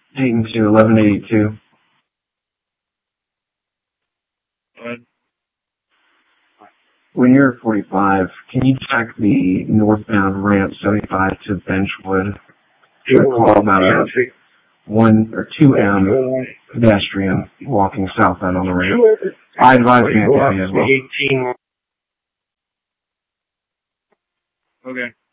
Dayton to 1182. When you're at 45, can you check the northbound ramp 75 to Benchwood? Call about a 1 or 2M pedestrian walking southbound on the ramp. I advise me as well. Okay.